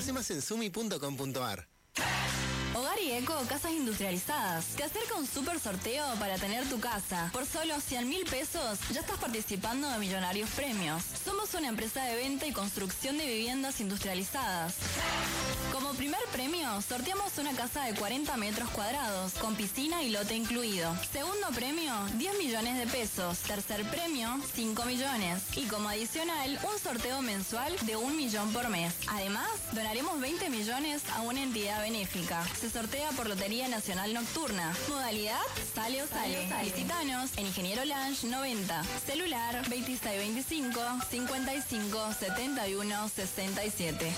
Conoce más en sumi.com.ar. Hogar y Eco, casas industrializadas. Te acerca un super sorteo para tener tu casa. Por solo 100.000 pesos ya estás participando de millonarios premios. Somos una empresa de venta y construcción de viviendas industrializadas. Como primer premio, sorteamos una casa de 40 metros cuadrados, con piscina y lote incluido. Segundo premio, 10 millones de pesos. Tercer premio, 5 millones. Y como adicional, un sorteo mensual de 1 millón por mes. Además, donaremos 20 millones a una entidad benéfica. Se sortea por Lotería Nacional Nocturna. Modalidad, sale o sale. Visítanos en Ingeniero Lange 90. Celular 2625 55 71 67.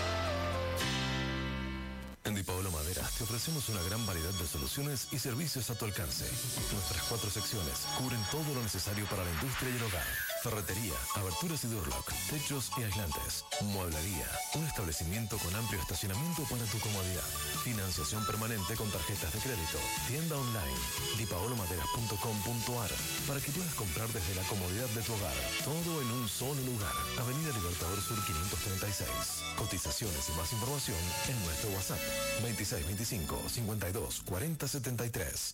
En Di Paolo Maderas te ofrecemos una gran variedad de soluciones y servicios a tu alcance. Nuestras 4 secciones cubren todo lo necesario para la industria y el hogar. Ferretería, aberturas y Durlock, techos y aislantes, mueblería, un establecimiento con amplio estacionamiento para tu comodidad, financiación permanente con tarjetas de crédito, tienda online, dipaolomaderas.com.ar, para que puedas comprar desde la comodidad de tu hogar, todo en un solo lugar. Avenida Libertador Sur 536. Cotizaciones y más información en nuestro WhatsApp 2625 52 40 73.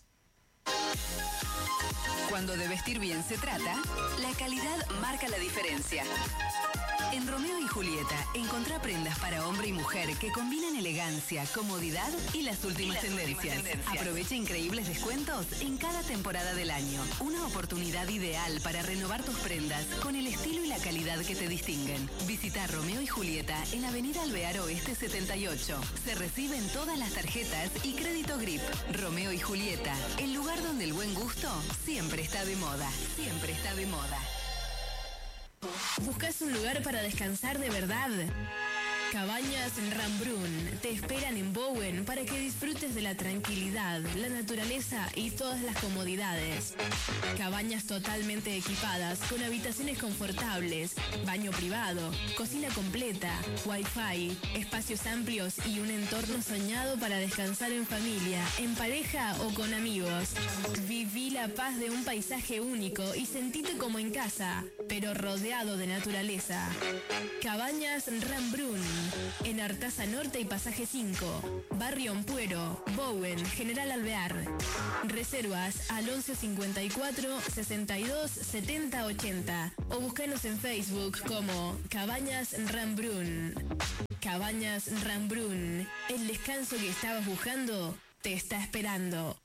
Cuando de vestir bien se trata, la calidad marca la diferencia. En Romeo y Julieta, encontrá prendas para hombre y mujer que combinan elegancia, comodidad y las últimas tendencias. Aprovecha increíbles descuentos en cada temporada del año. Una oportunidad ideal para renovar tus prendas con el estilo y la calidad que te distinguen. Visita Romeo y Julieta en Avenida Alvear Oeste 78. Se reciben todas las tarjetas y crédito GRIP. Romeo y Julieta, el lugar donde el buen gusto siempre está de moda. Siempre está de moda. ¿Buscas un lugar para descansar de verdad? Cabañas Rambrun te esperan en Bowen para que disfrutes de la tranquilidad, la naturaleza y todas las comodidades. Cabañas totalmente equipadas con habitaciones confortables, baño privado, cocina completa, wifi, espacios amplios y un entorno soñado para descansar en familia, en pareja o con amigos. Viví la paz de un paisaje único y sentite como en casa, pero rodeado de naturaleza. Cabañas Rambrun, en Artaza Norte y Pasaje 5, Barrio Ampuero, Bowen, General Alvear. Reservas al 1154 62 70 80 o búscanos en Facebook como Cabañas Rambrun. Cabañas Rambrun, el descanso que estabas buscando te está esperando.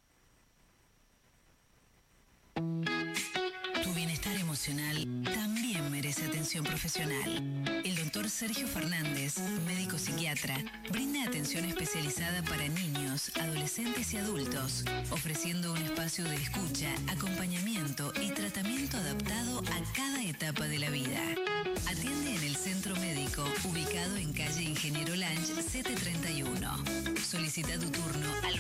Tu bienestar emocional también merece atención profesional. El doctor Sergio Fernández, médico psiquiatra, brinda atención especializada para niños, adolescentes y adultos, ofreciendo un espacio de escucha, acompañamiento y tratamiento adaptado a cada etapa de la vida. Atiende en el centro médico, ubicado en calle Ingeniero Lange 731. Solicita tu turno al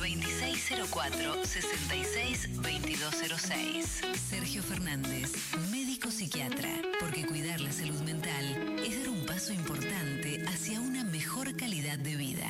2604-66-2206. Sergio Fernández, médico psiquiatra, porque cuidar la salud mental es dar un paso importante hacia una mejor calidad de vida.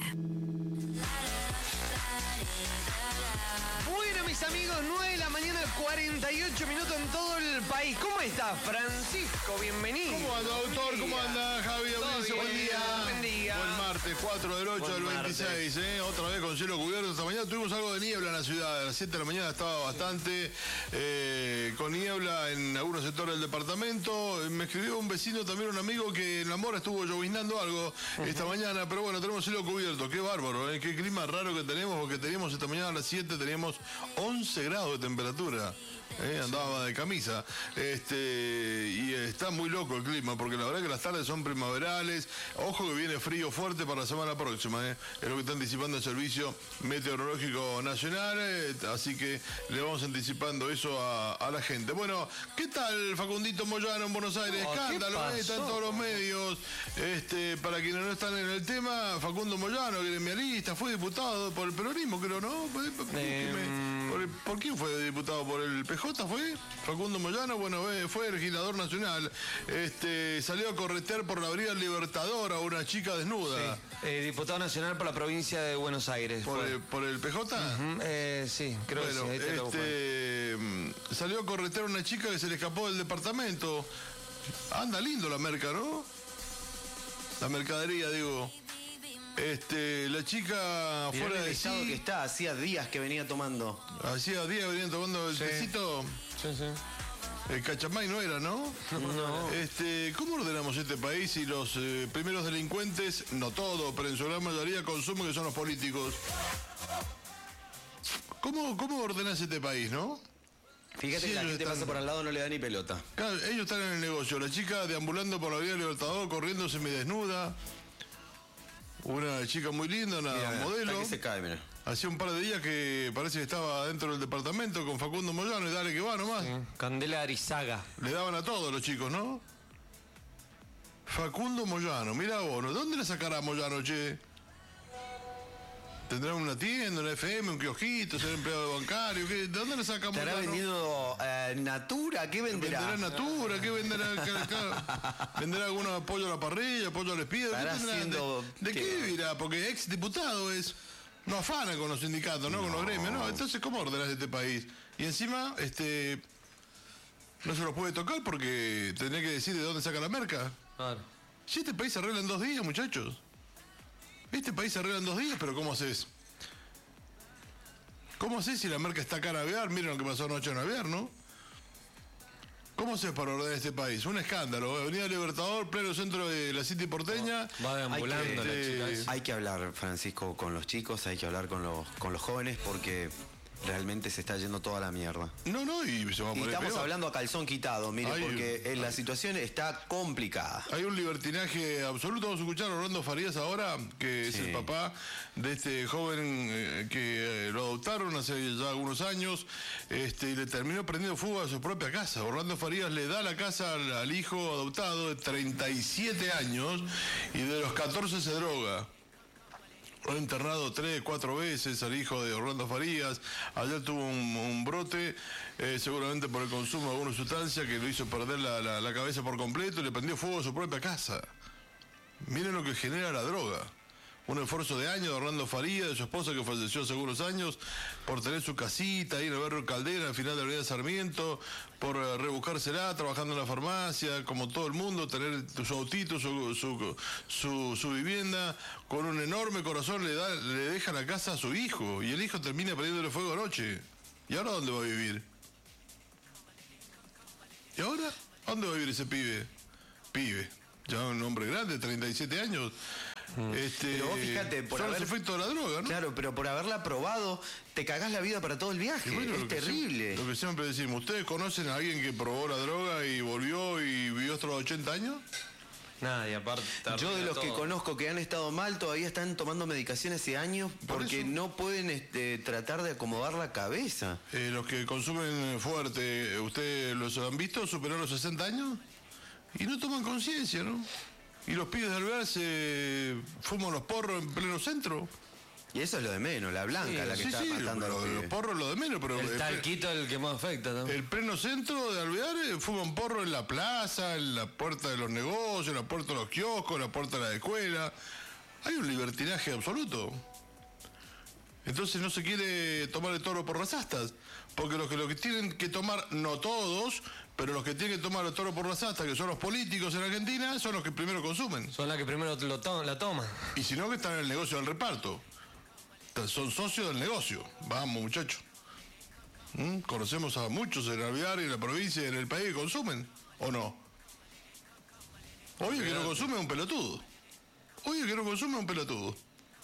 Bueno, mis amigos, 9 de la mañana, 48 minutos en todo el país. ¿Cómo está, Francisco? Bienvenido. ¿Cómo anda, doctor? ¿Cómo anda, Javi? Audiencia, buen día. Buen día. Buen martes, 4 del 8 del 26, Otra vez con cielo cubierto. Esta mañana tuvimos algo de niebla en la ciudad. A las 7 de la mañana estaba bastante con niebla en algunos sectores del departamento. Me escribió un vecino, también un amigo, que en La Mora estuvo lloviznando algo esta mañana. Pero bueno, tenemos cielo cubierto. Qué bárbaro, Qué clima raro que tenemos, porque teníamos esta mañana a las 7, teníamos 11 grados de temperatura. Andaba de camisa. Y está muy loco el clima, porque la verdad que las tardes son primaverales. Ojo que viene frío fuerte para la semana próxima. Es lo que está anticipando el Servicio Meteorológico Nacional. Así que le vamos anticipando eso a la gente. Bueno, ¿qué tal Facundito Moyano en Buenos Aires? Escándalo, está en todos los medios. Para quienes no están en el tema, Facundo Moyano, gremialista, fue diputado por el peronismo, creo, ¿no? ¿Por quién fue diputado? ¿Por el PJ fue? Facundo Moyano, bueno, fue legislador nacional. Salió a corretear por la avenida Libertador a una chica desnuda. Sí. Diputado nacional por la provincia de Buenos Aires. ¿Por el PJ? Sí, creo que sí. Ahí te lo salió a corretear a una chica que se le escapó del departamento. Anda lindo la merca, ¿no? La mercadería, digo. La chica Mirá fuera el de estado sí. que está, hacía días que venía tomando. Hacía días venían tomando el tecito. Sí. El cachamay no era, ¿no? No. ¿Cómo ordenamos este país si los primeros delincuentes, no todos, pero en su gran mayoría consumen que son los políticos? ¿Cómo ordenás este país, no? Fíjate Sí, que la ellos gente están- pasa por al lado, no le da ni pelota. Claro, ellos están en el negocio. La chica deambulando por la vía Libertador, corriendo semidesnuda. Una chica muy linda, una Mira, modelo. hasta que se cae, mira. Hacía un par de días que parece que estaba dentro del departamento con Facundo Moyano y dale que va nomás. Candela Arizaga. Le daban a todos los chicos, ¿no? Facundo Moyano, mira vos, ¿no? ¿Dónde le sacará Moyano, che? ¿Tendrá una tienda, una FM, un kiosquito, será empleado bancario? ¿Qué? ¿De dónde le saca ¿Estará Moyano? vendiendo Natura? ¿Qué venderá? ¿Venderá Natura? ¿Qué venderá? ¿Venderá algún apoyo a la parrilla, apoyo al despido? ¿Qué Estará tendrá? haciendo- ¿De qué vivirá? Porque ex diputado es. No afana con los sindicatos, ¿no? Con los gremios, ¿no? Entonces, ¿cómo ordenás este país? Y encima, no se los puede tocar porque tendría que decir de dónde saca la merca. Claro. Si este país se arregla en 2 días, muchachos. Este país se arregla en 2 días, pero ¿cómo haces? ¿Cómo haces si la merca está cara a Aviar? Miren lo que pasó anoche en Aviar, ¿no? ¿Cómo haces para ordenar este país? Un escándalo. Avenida Libertador, pleno centro de la City porteña. Va deambulando Hay que- la chica esa. Hay que hablar, Francisco, con los chicos, hay que hablar con los jóvenes porque realmente se está yendo toda la mierda. No, y se va a Y poner estamos peor. hablando a calzón quitado, mire, Ay, porque la situación está complicada. Hay un libertinaje absoluto. Vamos a escuchar a Orlando Farías ahora, que es Sí. el papá de este joven que lo adoptaron hace ya algunos años, y le terminó prendiendo fuego a su propia casa. Orlando Farías le da la casa al hijo adoptado de 37 años y de los 14 se droga. Lo han internado 3, 4 veces al hijo de Orlando Farías. Ayer tuvo un brote, seguramente por el consumo de alguna sustancia que lo hizo perder la cabeza por completo y le prendió fuego a su propia casa. Miren lo que genera la droga. Un esfuerzo de años de Orlando Farías, de su esposa que falleció hace algunos años, por tener su casita ahí en el barrio Caldera, al final de la avenida Sarmiento, por rebuscársela, trabajando en la farmacia, como todo el mundo, tener su autito, su vivienda, con un enorme corazón le deja la casa a su hijo, y el hijo termina prendiéndole fuego anoche. ¿Y ahora dónde va a vivir? ¿Y ahora? ¿A dónde va a vivir ese pibe? Ya un hombre grande, 37 años. Pero vos fíjate, por son haber- los efectos de la droga, ¿no? Claro, pero por haberla probado, te cagás la vida para todo el viaje. Y bueno, es lo que terrible. lo que siempre decimos, ¿ustedes conocen a alguien que probó la droga y volvió y vivió hasta los 80 años? Nadie, aparte. Yo de los que todo. conozco que han estado mal todavía están tomando medicación hace años Por porque eso. no pueden tratar de acomodar la cabeza. Los que consumen fuerte, ¿ustedes los han visto superar los 60 años? Y no toman conciencia, ¿no? Y los pibes del Alvear se fuman los porros en pleno centro. Y eso es lo de menos, la blanca, la que está matando a los los pibes. porros es lo de menos, pero El talquito es el que más afecta también. el pleno centro de Alvear fuman porro en la plaza, en la puerta de los negocios, en la puerta de los kioscos, en la puerta de la escuela. Hay un libertinaje absoluto. Entonces no se quiere tomar el toro por las astas, porque lo que tienen que tomar, no todos, pero los que tienen que tomar el toro por las astas, que son los políticos en Argentina, son los que primero consumen. Son las que primero la toman. Y si no, que están en el negocio del reparto. Son socios del negocio. Vamos, muchachos. Conocemos a muchos en Alvear y en la provincia y en el país que consumen, ¿o no? Oye, que no consume es un pelotudo. Oye, que no consume es un pelotudo.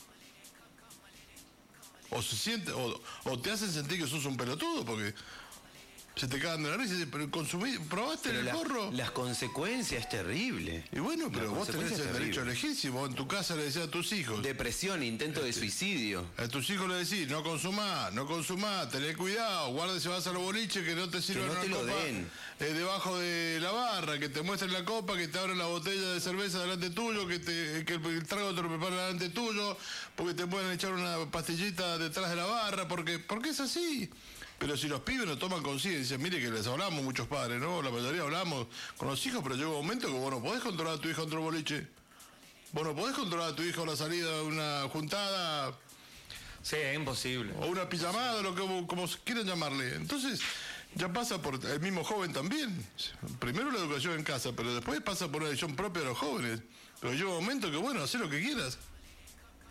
O se siente, o te hacen sentir que sos un pelotudo porque se te cagan de la risa y dicen, pero consumí, probaste Pero el porro. las consecuencias es terrible. Y bueno, pero La vos tenés consecuencia el es derecho a terrible. elegir. Si vos en tu casa le decís a tus hijos, Depresión, intento de suicidio. a tus hijos le decís, no consumá, tené cuidado, guarda si vas a los boliches que no te sirvan no una te lo copa den. Debajo de la barra, que te muestren la copa, que te abran la botella de cerveza delante tuyo, que el trago te lo preparan delante tuyo, porque te pueden echar una pastillita detrás de la barra, porque es así. Pero si los pibes no toman conciencia, mire que les hablamos muchos padres, ¿no? La mayoría hablamos con los hijos, pero llega un momento que vos no podés controlar a tu hijo entre el boliche. Vos no podés controlar a tu hijo a la salida de una juntada Sí, es imposible. o una pijamada, lo que como quieran llamarle. Entonces, ya pasa por el mismo joven también. Primero la educación en casa, pero después pasa por una decisión propia de los jóvenes. Pero llega un momento que, bueno, hacé lo que quieras.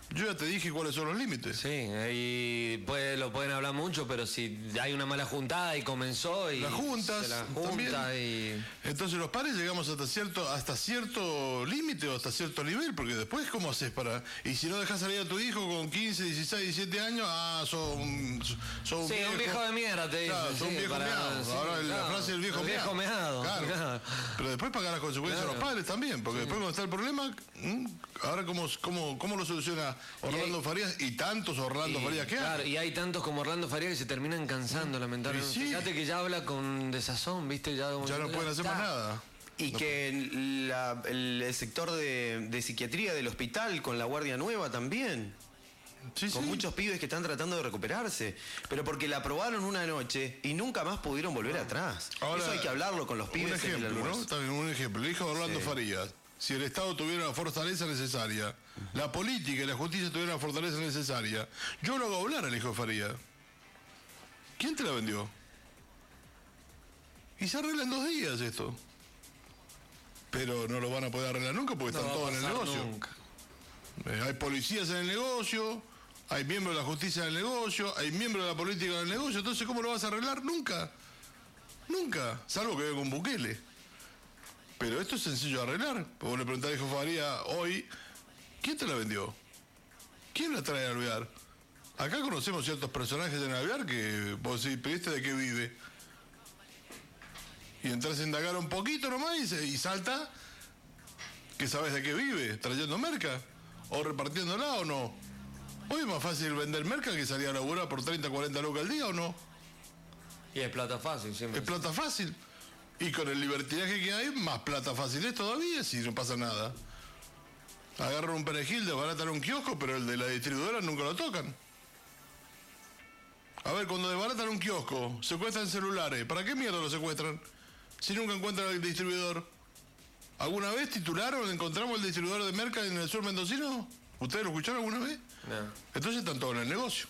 Yo ya te dije cuáles son los límites. Sí, y lo pueden hablar mucho, pero si hay una mala juntada y comenzó y... Las juntas, se la junta y... Entonces los padres llegamos hasta cierto límite o hasta cierto nivel, porque después ¿cómo haces para...? Y si no dejas salir a tu hijo con 15, 16, 17 años, sos un viejo de mierda, te dicen. Claro, sos un viejo meado. Sí, ahora la frase del viejo meado. Claro. Pero después pagar las consecuencias a los padres también, porque después cuando está el problema, ahora ¿cómo lo soluciona Orlando Farías y tantos Orlando Farías que hay? Claro, y hay tantos como Orlando Farías que se terminan cansando, lamentablemente. Sí. Fíjate que ya habla con desazón, ¿viste? Ya no pueden hacer más nada. Y que el sector de psiquiatría del hospital con la Guardia Nueva también. Con muchos pibes que están tratando de recuperarse. Pero porque la aprobaron una noche y nunca más pudieron volver atrás. Ahora, eso hay que hablarlo con los pibes. Un ejemplo, ¿no? También un ejemplo. El hijo de Orlando Farías. Si el Estado tuviera la fortaleza necesaria, la política y la justicia tuvieran la fortaleza necesaria, yo lo hago hablar al hijo de Farías. ¿Quién te la vendió? Y se arregla en 2 días esto. Pero no lo van a poder arreglar nunca porque están todos en el negocio. Hay policías en el negocio, hay miembros de la justicia en el negocio, hay miembros de la política en el negocio. Entonces, ¿cómo lo vas a arreglar? Nunca. Nunca. Salvo que venga con Bukele. Pero esto es sencillo de arreglar. Vos le preguntás a hijo Faría hoy, ¿quién te la vendió? ¿Quién la trae a Alvear? Acá conocemos ciertos personajes en Alvear que vos decís, ¿pediste de qué vive? Y entras a indagar un poquito nomás y salta que sabes de qué vive, trayendo merca, o repartiéndola o no. Hoy es más fácil vender merca que salir a laburar por 30, 40 lucas al día o no. Y es plata fácil, siempre. Es plata fácil. Y con el libertinaje que hay, más plata fácil es todavía si no pasa nada. Agarran un perejil, desbaratan un kiosco, pero el de la distribuidora nunca lo tocan. A ver, cuando desbaratan un kiosco, secuestran celulares. ¿Para qué mierda lo secuestran? Si nunca encuentran al distribuidor. ¿Alguna vez titularon, encontramos el distribuidor de merca en el sur mendocino? ¿Ustedes lo escucharon alguna vez? No. Entonces están todos en el negocio.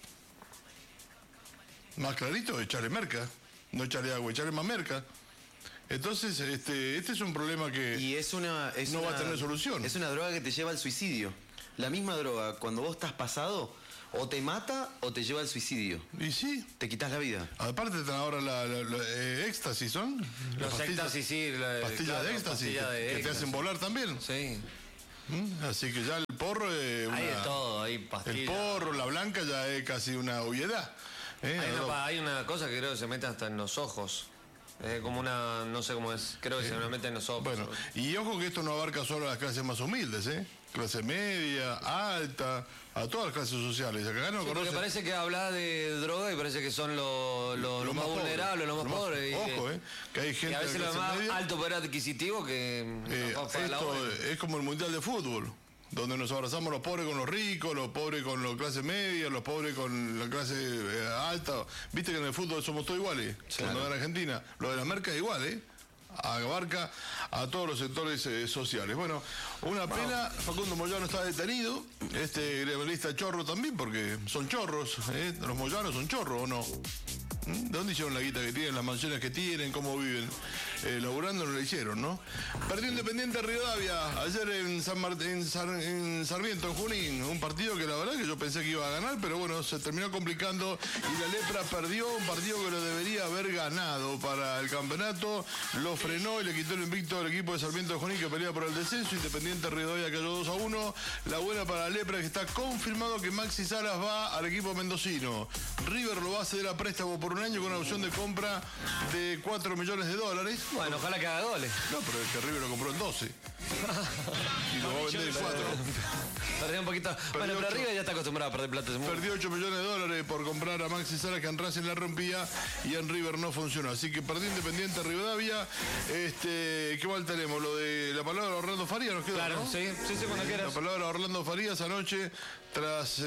Más clarito, echarle merca. No echarle agua, echarle más merca. Entonces, este es un problema que no va a tener solución. Es una droga que te lleva al suicidio. La misma droga, cuando vos estás pasado, o te mata o te lleva al suicidio. Y sí. Te quitas la vida. Aparte están ahora éxtasis, ¿son? Los éxtasis, sí. Pastillas de éxtasis que te hacen volar también. Sí. Así que ya el porro es hay de todo, hay pastillas. El porro, la blanca ya es casi una obviedad. Hay una cosa que creo que se mete hasta en los ojos. Como una, no sé cómo es, creo que se me mete en los ojos. Bueno, y ojo que esto no abarca solo a las clases más humildes, clase media, alta, a todas las clases sociales. Acá no porque parece que habla de droga y parece que son los más vulnerables, los más pobres. Ojo, que hay gente que a veces lo más media, alto poder adquisitivo que... esto es como el Mundial de Fútbol, donde nos abrazamos los pobres con los ricos, los pobres con la clase media, los pobres con la clase alta. Viste que en el fútbol somos todos iguales. Claro. Cuando en Argentina, lo de la merca es igual, abarca a todos los sectores sociales. Bueno, una pena, Facundo Moyano está detenido, grebalista chorro también, porque son chorros, los moyanos son chorros, ¿o no? ¿De dónde hicieron la guita que tienen, las mansiones que tienen, cómo viven? Laburando no la hicieron, ¿no? Perdió Independiente Rivadavia ayer en Sarmiento, en Junín. Un partido que la verdad que yo pensé que iba a ganar, pero bueno, se terminó complicando y la Lepra perdió un partido que lo debería haber ganado para el campeonato. Lo frenó y le quitó el invicto al equipo de Sarmiento de Junín que pelea por el descenso. Independiente Rivadavia cayó 2-1. La buena para la Lepra, que está confirmado que Maxi Salas va al equipo mendocino. River lo va a ceder a préstamo por un año con una opción de compra de $4 millones. Bueno, ojalá que haga goles. No, pero es que River lo compró en 12. Y lo va a vender en 4. Perdió un poquito. Bueno, pero River ya está acostumbrado a perder plata. Perdió $8 millones por comprar a Maxi Salas, que en Racing la rompía y en River no funcionó. Así que perdió Independiente Rivadavia. ¿Qué mal tenemos? Lo de la palabra de Orlando Farías nos queda. Claro, ¿no? Sí, cuando quieras. La palabra de Orlando Farías anoche, tras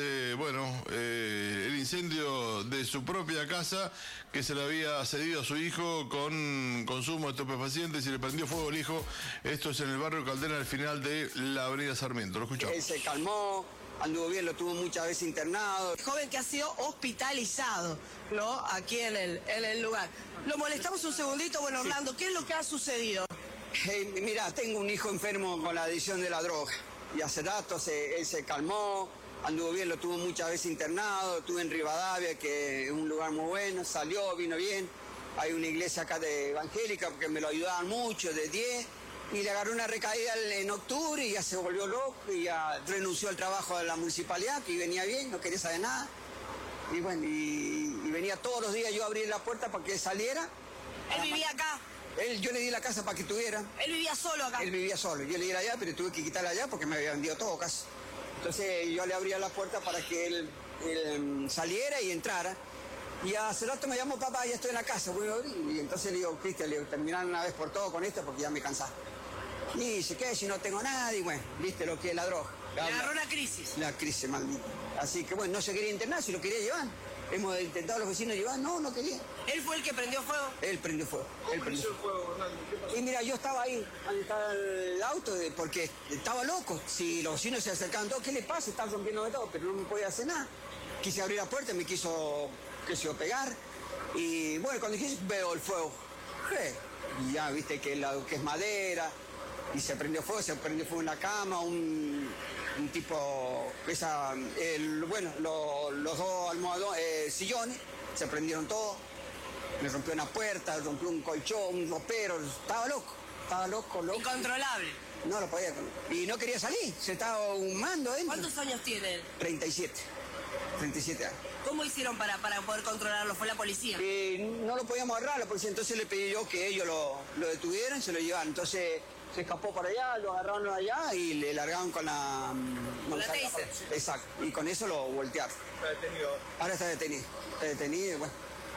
el incendio de su propia casa, que se le había cedido a su hijo con consumo de estupefacientes y le prendió fuego el hijo. Esto es en el barrio Caldera, al final de la avenida Sarmiento. Lo escuchamos. Él se calmó, anduvo bien, lo tuvo muchas veces internado. Joven que ha sido hospitalizado, ¿no? Aquí en el lugar. Lo molestamos un segundito. Bueno, Orlando, ¿qué es lo que ha sucedido? Mira, tengo un hijo enfermo con la adicción de la droga. y hace rato él se calmó, anduvo bien, lo tuvo muchas veces internado, estuve en Rivadavia, que es un lugar muy bueno, salió, vino bien. Hay una iglesia acá de evangélica porque me lo ayudaban mucho, de 10, y le agarró una recaída en octubre y ya se volvió loco y ya renunció al trabajo de la municipalidad, que venía bien, no quería saber nada. Y bueno, y venía todos los días yo a abrir la puerta para que saliera. Él vivía acá. Yo le di la casa para que estuviera. Él vivía solo acá. Él vivía solo. Yo le di allá, pero tuve que quitarla allá porque me había vendido todo casi. Entonces yo le abría la puerta para que él saliera y entrara. Y hace rato me llamó, papá, ya estoy en la casa, voy a abrir. Y entonces le digo, Cristian, terminar una vez por todo con esto porque ya me cansaba. Y dice, ¿qué? Si no tengo nada, y bueno, viste lo que es la droga. Le agarró una crisis. La crisis, maldita. Así que bueno, no se quería internar, si lo quería llevar. Hemos intentado a los vecinos llevar, no quería. ¿Él fue el que prendió fuego? Él prendió fuego. ¿Cómo prendió el fuego, Hernando? ¿Qué pasó? Y mira, yo estaba ahí, donde estaba el auto, porque estaba loco. Si los vecinos se acercaban todos, ¿qué le pasa? Están rompiendo de todo, pero no me podía hacer nada. Quise abrir la puerta, me quiso pegar. Y bueno, cuando dije, veo el fuego. Y ya viste que es madera. Y se prendió fuego en la cama, un tipo, los dos almohadones, sillones, se prendieron todos. Me rompió una puerta, rompió un colchón, un ropero, estaba loco. Incontrolable. No lo podía. Y no quería salir, se estaba humando dentro. ¿Cuántos años tiene él? 37 años. ¿Cómo hicieron para poder controlarlo? ¿Fue la policía? No lo podíamos agarrar la policía, entonces le pedí yo que ellos lo detuvieran y se lo llevaran. Entonces se escapó para allá, lo agarraron allá y le largaron con la taser. Exacto, y con eso lo voltearon. ¿Está detenido? Ahora está detenido, bueno.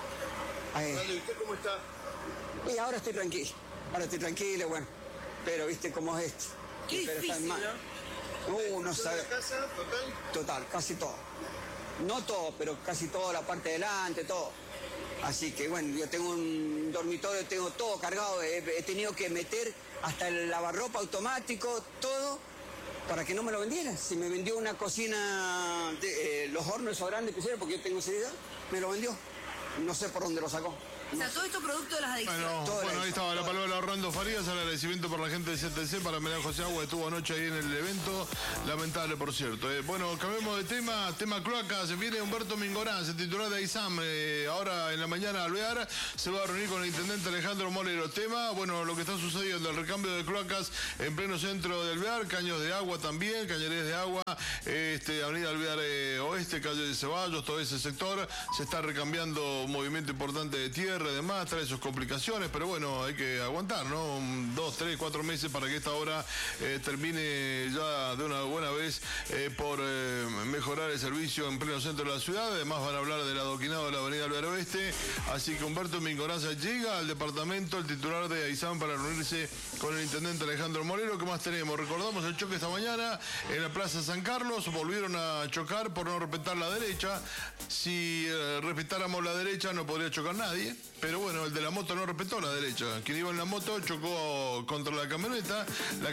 ¿Y usted cómo está? Y ahora estoy tranquilo, bueno. Pero viste cómo es esto. Qué difícil, ¿no? No sabe. ¿La casa total? Total, casi todo. No todo, pero casi todo, la parte de delante, todo. Así que bueno, yo tengo un dormitorio, tengo todo cargado, he tenido que meter hasta el lavarropa automático, todo, para que no me lo vendieran. Si me vendió una cocina, los hornos esos grandes que hicieron, porque yo tengo seguridad, me lo vendió. No sé por dónde lo sacó. O sea, todo esto producto de las adicciones. Bueno, ahí estaba la palabra de Orlando Farías, el agradecimiento por la gente de CTC, para Melán José Agua, estuvo anoche ahí en el evento, lamentable por cierto. Bueno, cambiemos de tema cloacas, viene Humberto Mingorán, se titular de AISAM, ahora en la mañana Alvear, se va a reunir con el intendente Alejandro Molero. Bueno, lo que está sucediendo, el recambio de cloacas en pleno centro de Alvear, caños de agua también, cañerías de agua, avenida Alvear Oeste, calle de Ceballos, todo ese sector, se está recambiando un movimiento importante de tierra, además trae sus complicaciones, pero bueno, hay que aguantar, ¿no? 2, 3, 4 meses para que esta obra termine ya de una buena vez por mejorar el servicio en pleno centro de la ciudad. Además van a hablar del adoquinado de la avenida Alvear Oeste, así que Humberto Mingoranza llega al departamento, el titular de AISAM, para reunirse con el intendente Alejandro Molero. ¿Qué más tenemos? Recordamos el choque esta mañana en la Plaza San Carlos, volvieron a chocar por no respetar la derecha. Si respetáramos la derecha no podría chocar nadie, pero bueno, el de la moto no respetó la derecha. Quien iba en la moto chocó contra la camioneta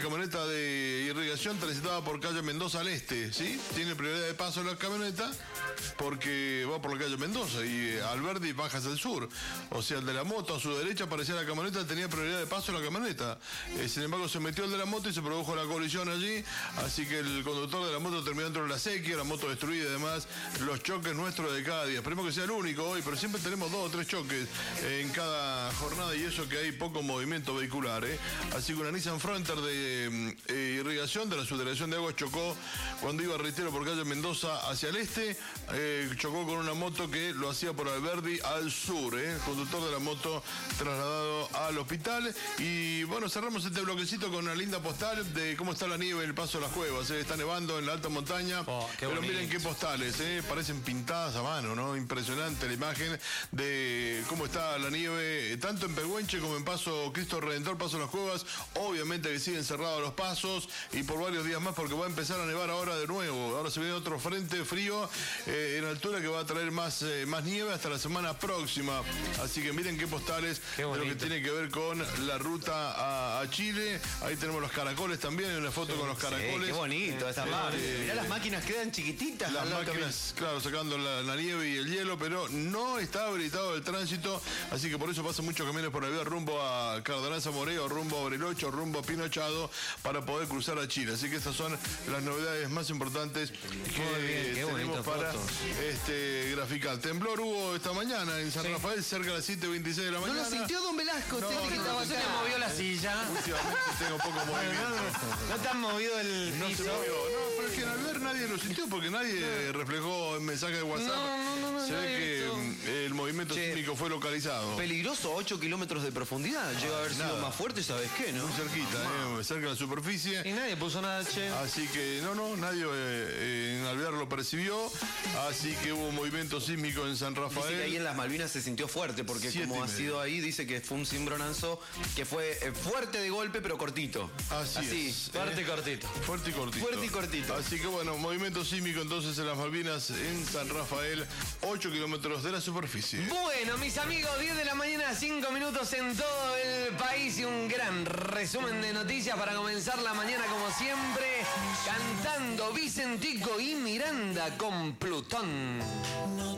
de irrigación transitada por calle Mendoza al este, ¿sí? Tiene prioridad de paso la camioneta porque va por la calle Mendoza y Alberdi baja hacia el sur. O sea, el de la moto a su derecha parecía la camioneta, tenía prioridad de paso la camioneta. Sin embargo, se metió el de la moto y se produjo la colisión allí, así que el conductor de la moto terminó dentro de la sequía, la moto destruida, además los choques nuestros de cada día. Esperemos que sea el único hoy, pero siempre tenemos 2 o 3 choques en cada jornada y eso que hay poco movimiento vehicular, Así que una Nissan Frontier de irrigación de la Subdelegación de Aguas chocó cuando iba, reitero, por calle Mendoza hacia el este, chocó con una moto que lo hacía por Alberdi al sur, El conductor de la moto trasladado al hospital. Y bueno, cerramos este bloquecito con una linda postal de cómo está la nieve en el Paso de las Cuevas, Está nevando en la alta montaña, pero bonito. Miren qué postales, parecen pintadas a mano, ¿no? Impresionante la imagen de cómo está la nieve, tanto en Pehuenche como en Paso Cristo Redentor, Paso de las Cuevas. Obviamente que siguen cerrados los pasos y por varios días más, porque va a empezar a nevar ahora de nuevo. Ahora se viene otro frente frío en altura que va a traer más nieve hasta la semana próxima. Así que miren qué postales de lo que tiene que ver con la ruta a Chile. Ahí tenemos los caracoles también, hay una foto con los caracoles. Qué bonito esta máquina. Mirá, las máquinas quedan chiquititas. Las máquinas, claro, sacando la nieve y el hielo, pero no está habilitado el tránsito Así que por eso pasan muchos camiones por la vía rumbo a Cardenal Moreo, rumbo a Bariloche, rumbo a Pinochado, para poder cruzar a Chile. Así que estas son las novedades más importantes que tenemos para graficar. Temblor hubo esta mañana en San Rafael, cerca de las 7:26 de la mañana. ¿No lo sintió don Velasco? Se le movió la silla. Últimamente tengo poco movimiento. No te han movido el No se piso. movió. No, pero es que al ver nadie lo sintió porque nadie reflejó en mensaje de WhatsApp. Se ve que el movimiento sísmico fue localizado. Peligroso, 8 kilómetros de profundidad. Llega a haber sido más fuerte, ¿sabes qué, no? Muy cerquita, cerca de la superficie. Y nadie puso nada, che. Así que nadie en Alvear lo percibió. Así que hubo movimiento sísmico en San Rafael. Dice que ahí en las Malvinas se sintió fuerte, porque como ha sido ahí, dice que fue un cimbronazo que fue fuerte de golpe, pero cortito. Así es. Fuerte y cortito. Fuerte y cortito. Fuerte y cortito. Así que bueno, movimiento sísmico entonces en las Malvinas, en San Rafael, 8 kilómetros de la superficie. Bueno, mis amigos, 10 de la mañana, 5 minutos en todo el país y un gran resumen de noticias para comenzar la mañana como siempre, cantando Vicentico y Miranda con Plutón.